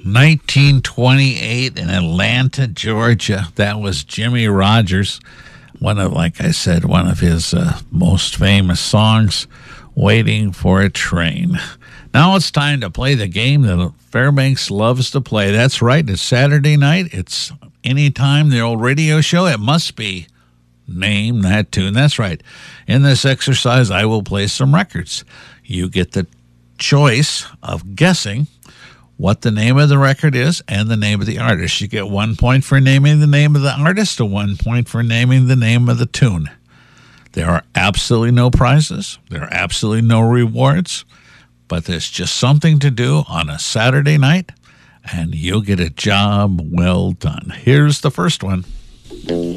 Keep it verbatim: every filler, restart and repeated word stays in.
nineteen twenty-eight in Atlanta, Georgia. That was Jimmie Rodgers. One of, like I said, one of his uh, most famous songs, Waiting for a Train. Now it's time to play the game that Fairbanks loves to play. That's right. It's Saturday night. It's anytime the old radio show. It must be Name That Tune. That's right. In this exercise, I will play some records. You get the choice of guessing what the name of the record is and the name of the artist. You get one point for naming the name of the artist and one point for naming the name of the tune. There are absolutely no prizes. There are absolutely no rewards. But there's just something to do on a Saturday night, and you'll get a job well done. Here's the first one.